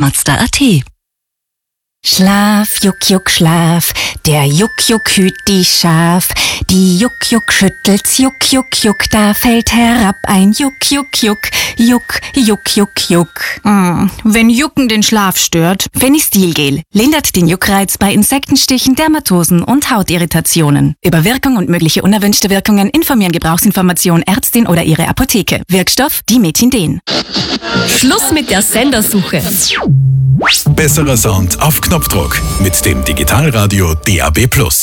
Mazda.at. Schlaf, Juck, Juck, Schlaf, der Juck, Juck hüt die Schaf. Die Juck, Juck schüttelt's, Juck, Juck, Juck, da fällt herab ein Juck, Juck, Juck, Juck, Juck, Juck, Juck. Wenn Jucken den Schlaf stört, Fenistilgel lindert den Juckreiz bei Insektenstichen, Dermatosen und Hautirritationen. Über Wirkung und mögliche unerwünschte Wirkungen informieren Gebrauchsinformation Ärztin oder ihre Apotheke. Wirkstoff Dimethinden. Schluss mit der Sendersuche. Besserer Sound auf Knopfdruck mit dem Digitalradio DAB+.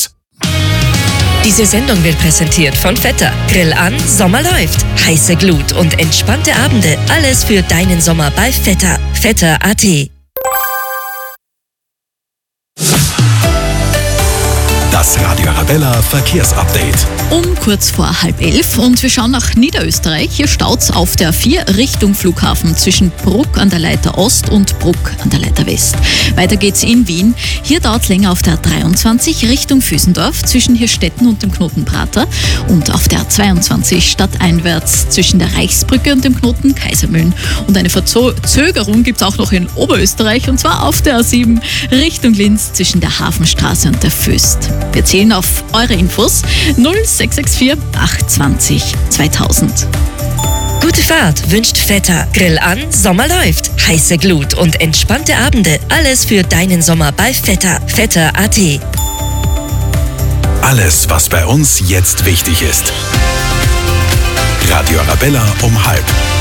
Diese Sendung wird präsentiert von Vetter. Grill an, Sommer läuft. Heiße Glut und entspannte Abende. Alles für deinen Sommer bei Vetter. Vetter.at. Das Radio Arabella Verkehrsupdate. Kurz vor 10:30 und wir schauen nach Niederösterreich. Hier staut's auf der 4 Richtung Flughafen zwischen Bruck an der Leiter Ost und Bruck an der Leiter West. Weiter geht's in Wien. Hier dauert's länger auf der 23 Richtung Füßendorf zwischen Hirstetten und dem Knoten Prater und auf der 22 stadteinwärts zwischen der Reichsbrücke und dem Knoten Kaisermühlen. Und eine Verzögerung gibt's auch noch in Oberösterreich und zwar auf der A7 Richtung Linz zwischen der Hafenstraße und der Föst. Wir zählen auf eure Infos 0664 820 2000. Gute Fahrt wünscht Vetter. Grill an, Sommer läuft. Heiße Glut und entspannte Abende. Alles für deinen Sommer bei Vetter. Vetter.at. Alles, was bei uns jetzt wichtig ist. Radio Arabella um 12:30.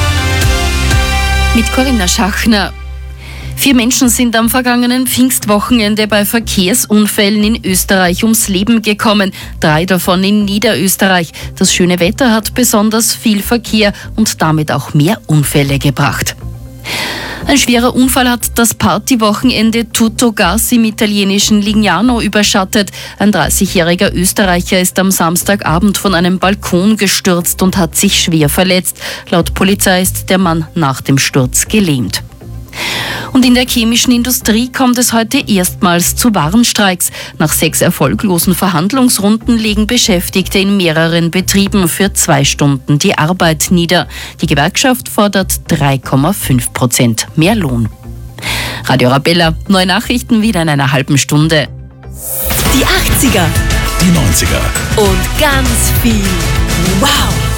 Mit Corinna Schachner. 4 Menschen sind am vergangenen Pfingstwochenende bei Verkehrsunfällen in Österreich ums Leben gekommen. 3 davon in Niederösterreich. Das schöne Wetter hat besonders viel Verkehr und damit auch mehr Unfälle gebracht. Ein schwerer Unfall hat das Partywochenende Tutto Gas im italienischen Lignano überschattet. Ein 30-jähriger Österreicher ist am Samstagabend von einem Balkon gestürzt und hat sich schwer verletzt. Laut Polizei ist der Mann nach dem Sturz gelähmt. Und in der chemischen Industrie kommt es heute erstmals zu Warnstreiks. Nach 6 erfolglosen Verhandlungsrunden legen Beschäftigte in mehreren Betrieben für 2 Stunden die Arbeit nieder. Die Gewerkschaft fordert 3,5% mehr Lohn. Radio Arabella, neue Nachrichten wieder in einer halben Stunde. Die 80er. Die 90er. Und ganz viel Wow.